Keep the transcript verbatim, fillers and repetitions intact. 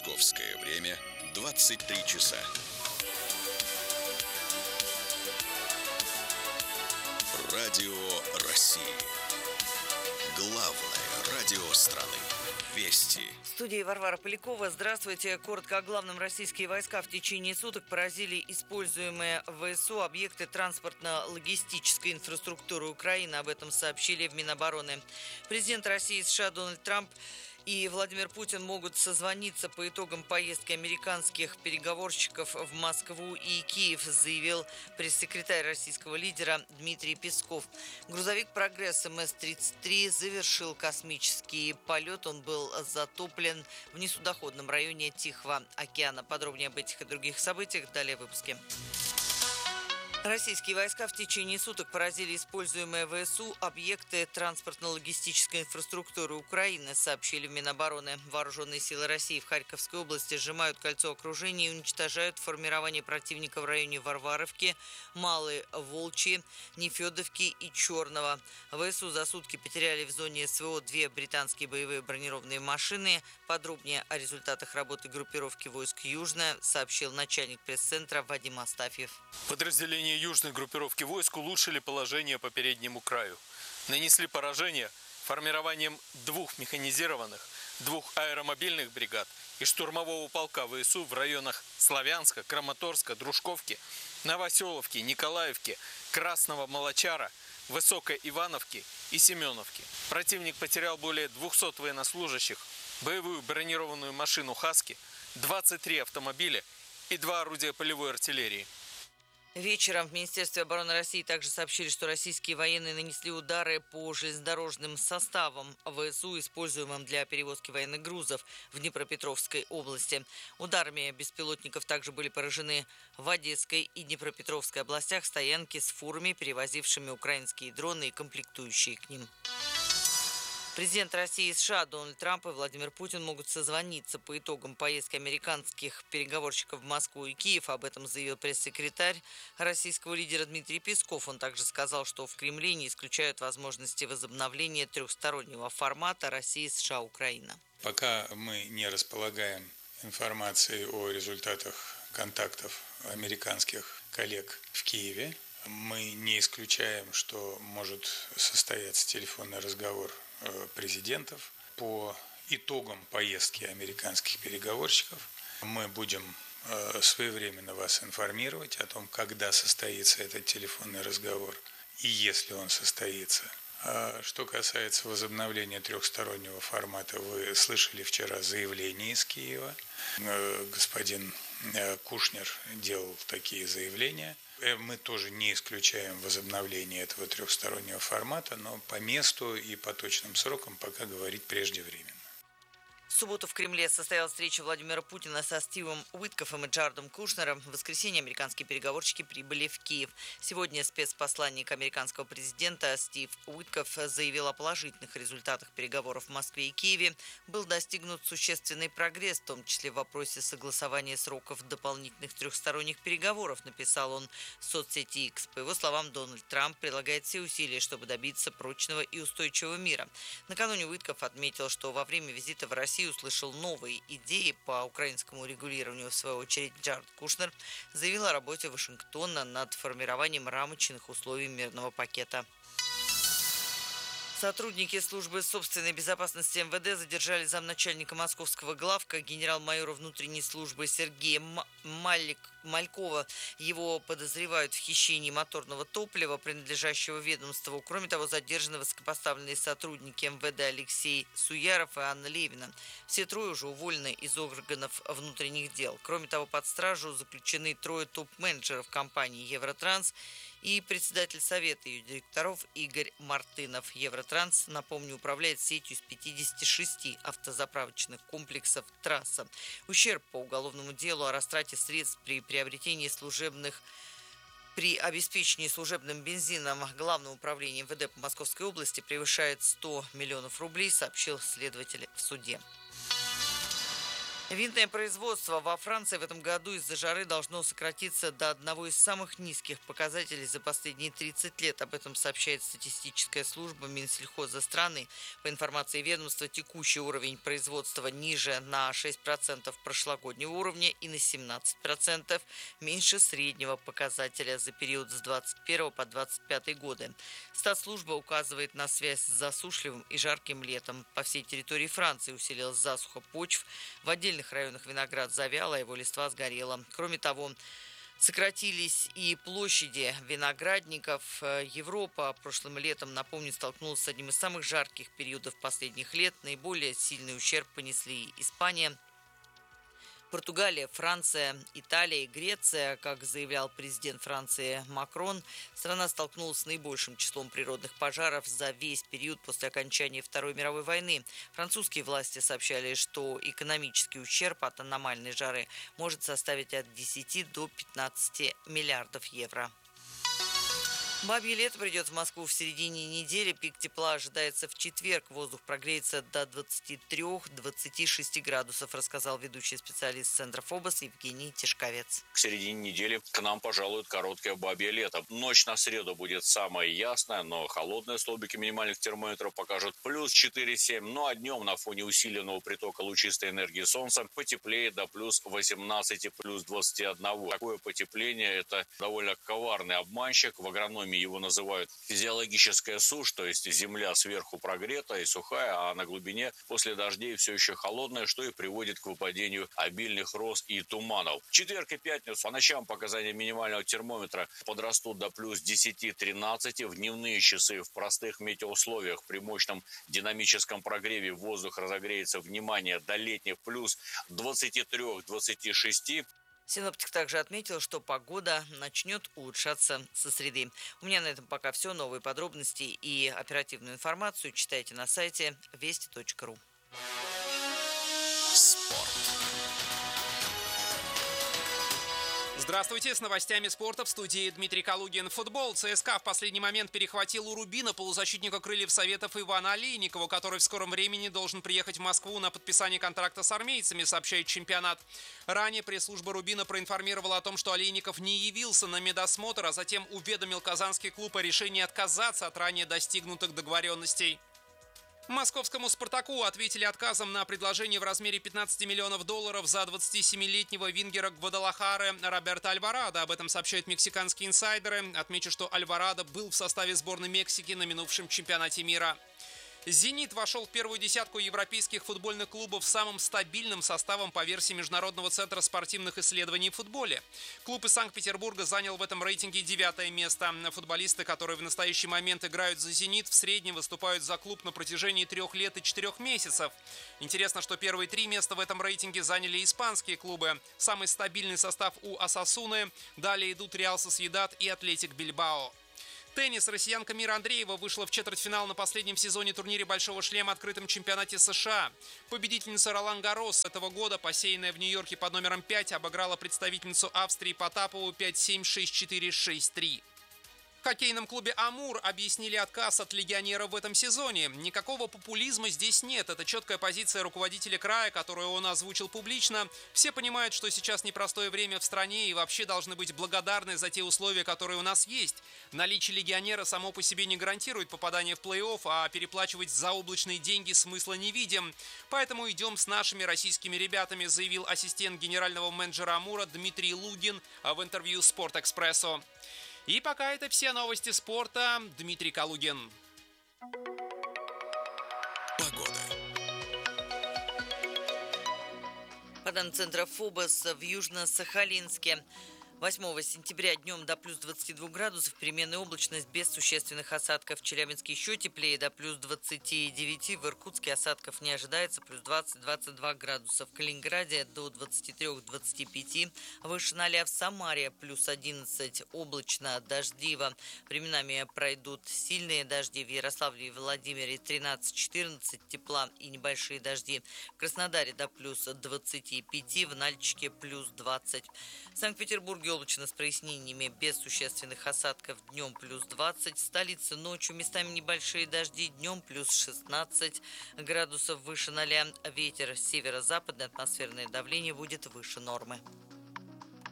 Московское время двадцать три часа. Радио России. Главное радио страны. Вести. В студии Варвара Полякова. Здравствуйте. Коротко о главном. Российские войска в течение суток поразили используемые ВСУ объекты транспортно-логистической инфраструктуры Украины. Об этом сообщили в Минобороны. Президент России и США Дональд Трамп и Владимир Путин могут созвониться по итогам поездки американских переговорщиков в Москву и Киев, заявил пресс-секретарь российского лидера Дмитрий Песков. Грузовик «Прогресс» эм эс тридцать три завершил космический полет. Он был затоплен в несудоходном районе Тихого океана. Подробнее об этих и других событиях далее в выпуске. Российские войска в течение суток поразили используемые ВСУ объекты транспортно-логистической инфраструктуры Украины, сообщили в Минобороны. Вооруженные силы России в Харьковской области сжимают кольцо окружения и уничтожают формирование противника в районе Варваровки, Малой Волчьи, Нефедовки и Черного. ВСУ за сутки потеряли в зоне СВО две британские боевые бронированные машины. Подробнее о результатах работы группировки войск «Южная» сообщил начальник пресс-центра Вадим Астафьев. Подразделения южной группировки войск улучшили положение по переднему краю. Нанесли поражение формированием двух механизированных, двух аэромобильных бригад и штурмового полка ВСУ в районах Славянска, Краматорска, Дружковки, Новоселовки, Николаевки, Красного Молочара, Высокой Ивановки и Семеновки. Противник потерял более двухсот военнослужащих, боевую бронированную машину «Хаски», двадцать три автомобиля и два орудия полевой артиллерии. Вечером в Министерстве обороны России также сообщили, что российские военные нанесли удары по железнодорожным составам ВСУ, используемым для перевозки военных грузов в Днепропетровской области. Ударами беспилотников также были поражены в Одесской и Днепропетровской областях стоянки с фурами, перевозившими украинские дроны и комплектующие к ним. Президент России и США Дональд Трамп и Владимир Путин могут созвониться по итогам поездки американских переговорщиков в Москву и Киев. Об этом заявил пресс-секретарь российского лидера Дмитрий Песков. Он также сказал, что в Кремле не исключают возможности возобновления трехстороннего формата России, США, Украина. Пока мы не располагаем информацией о результатах контактов американских коллег в Киеве, мы не исключаем, что может состояться телефонный разговор президентов. По итогам поездки американских переговорщиков мы будем своевременно вас информировать о том, когда состоится этот телефонный разговор и если он состоится. Что касается возобновления трехстороннего формата, вы слышали вчера заявление из Киева. Господин Кушнер делал такие заявления. Мы тоже не исключаем возобновление этого трехстороннего формата, но по месту и по точным срокам пока говорить преждевременно. В субботу в Кремле состоялась встреча Владимира Путина со Стивом Уиткофом и Джаредом Кушнером. В воскресенье американские переговорщики прибыли в Киев. Сегодня спецпосланник американского президента Стив Уиткоф заявил о положительных результатах переговоров в Москве и Киеве. Был достигнут существенный прогресс, в том числе в вопросе согласования сроков дополнительных трехсторонних переговоров, написал он в соцсети X. По его словам, Дональд Трамп прилагает все усилия, чтобы добиться прочного и устойчивого мира. Накануне Уиткоф отметил, что во время визита в Россию услышал новые идеи по украинскому регулированию. В свою очередь, Джаред Кушнер заявил о работе Вашингтона над формированием рамочных условий мирного пакета. Сотрудники службы собственной безопасности эм вэ дэ задержали замначальника московского главка генерал-майора внутренней службы Сергея Малик, Малькова. Его подозревают в хищении моторного топлива, принадлежащего ведомству. Кроме того, задержаны высокопоставленные сотрудники эм вэ дэ Алексей Суяров и Анна Левина. Все трое уже уволены из органов внутренних дел. Кроме того, под стражу заключены трое топ-менеджеров компании «Евротранс» и председатель совета ее директоров Игорь Мартынов. «Евротранс», напомню, управляет сетью из пятидесяти шести автозаправочных комплексов «Трасса». Ущерб по уголовному делу о растрате средств при приобретении служебных При обеспечении служебным бензином Главного управления эм вэ дэ по Московской области превышает сто миллионов рублей, сообщил следователь в суде. Винтное производство во Франции в этом году из-за жары должно сократиться до одного из самых низких показателей за последние тридцать лет. Об этом сообщает статистическая служба Минсельхоза страны. По информации ведомства, текущий уровень производства ниже на шесть процентов прошлогоднего уровня и на семнадцать процентов меньше среднего показателя за период с двадцать первого по двадцать пятый годы. Статслужба указывает на связь с засушливым и жарким летом. По всей территории Франции усилилась засуха почв. В отдельных районах виноград завял, а его листва сгорела. Кроме того, сократились и площади виноградников. Европа прошлым летом, напомню, столкнулась с одним из самых жарких периодов последних лет. Наиболее сильный ущерб понесли Испания, Португалия, Франция, Италия и Греция. Как заявлял президент Франции Макрон, страна столкнулась с наибольшим числом природных пожаров за весь период после окончания Второй мировой войны. Французские власти сообщали, что экономический ущерб от аномальной жары может составить от десяти до пятнадцати миллиардов евро. Бабье лето придет в Москву в середине недели. Пик тепла ожидается в четверг. Воздух прогреется до двадцати трёх - двадцати шести градусов, рассказал ведущий специалист Центра ФОБОС Евгений Тишковец. К середине недели к нам пожалует короткое бабье лето. Ночь на среду будет самая ясная, но холодные столбики минимальных термометров покажут плюс четыре - семь. Ну а днем на фоне усиленного притока лучистой энергии солнца потеплеет до плюс восемнадцати, плюс двадцати одного. Такое потепление – это довольно коварный обманщик. В агрономии его называют физиологическая сушь, то есть земля сверху прогрета и сухая, а на глубине после дождей все еще холодная, что и приводит к выпадению обильных роз и туманов. В четверг и пятницу по ночам показания минимального термометра подрастут до плюс десяти - тринадцати. В дневные часы в простых метеоусловиях при мощном динамическом прогреве воздух разогреется, внимание, до летних плюс двадцати трёх - двадцати шести. Синоптик также отметил, что погода начнет улучшаться со среды. У меня на этом пока все. Новые подробности и оперативную информацию читайте на сайте вести точка ру. Спорт. Здравствуйте, с новостями спорта в студии Дмитрий Калугин. Футбол. ЦСКА в последний момент перехватил у Рубина полузащитника крыльев Советов Ивана Олейникова, который в скором времени должен приехать в Москву на подписание контракта с армейцами, сообщает чемпионат. Ранее пресс-служба Рубина проинформировала о том, что Олейников не явился на медосмотр, а затем уведомил казанский клуб о решении отказаться от ранее достигнутых договоренностей. Московскому «Спартаку» ответили отказом на предложение в размере пятнадцати миллионов долларов за двадцатисемилетнего вингера Гвадалахары Роберто Альварадо. Об этом сообщают мексиканские инсайдеры. Отмечу, что Альварадо был в составе сборной Мексики на минувшем чемпионате мира. «Зенит» вошел в первую десятку европейских футбольных клубов самым стабильным составом по версии Международного центра спортивных исследований в футболе. Клуб из Санкт-Петербурга занял в этом рейтинге девятое место. Футболисты, которые в настоящий момент играют за «Зенит», в среднем выступают за клуб на протяжении трех лет и четырех месяцев. Интересно, что первые три места в этом рейтинге заняли испанские клубы. Самый стабильный состав у «Осасуны». Далее идут «Реал Сосьедад» и «Атлетик Бильбао». Теннис. Россиянка Мира Андреева вышла в четвертьфинал на последнем сезоне турнире «Большого шлема» открытом чемпионате США. Победительница Ролан Гаррос этого года, посеянная в Нью-Йорке под номером пять, обыграла представительницу Австрии Потапову пять семь, шесть четыре, шесть три. В хоккейном клубе «Амур» объяснили отказ от легионера в этом сезоне. Никакого популизма здесь нет. Это четкая позиция руководителя края, которую он озвучил публично. Все понимают, что сейчас непростое время в стране и вообще должны быть благодарны за те условия, которые у нас есть. Наличие легионера само по себе не гарантирует попадание в плей-офф, а переплачивать заоблачные деньги смысла не видим. Поэтому идем с нашими российскими ребятами, заявил ассистент генерального менеджера «Амура» Дмитрий Лугин в интервью «Спортэкспрессу». И пока это все новости спорта. Дмитрий Калугин. Погода. По данным Центра ФОБОС, в Южно-Сахалинске восьмого сентября днем до плюс двадцати двух градусов, переменная облачность без существенных осадков. В Челябинске еще теплее, до плюс двадцати девяти. В Иркутске осадков не ожидается, плюс двадцать - двадцать два градуса. В Калининграде до двадцати трёх - двадцати пяти. Выше ноля в Самаре плюс одиннадцать, облачно, дождливо. Временами пройдут сильные дожди. В Ярославле и Владимире тринадцать - четырнадцать, тепла и небольшие дожди. В Краснодаре до плюс двадцати пяти, в Нальчике плюс двадцать. В Санкт-Петербурге Челучино с прояснениями без существенных осадков, днем плюс двадцать. Столица ночью местами небольшие дожди, днем плюс шестнадцать градусов выше ноля. Ветер северо-западный, атмосферное давление будет выше нормы.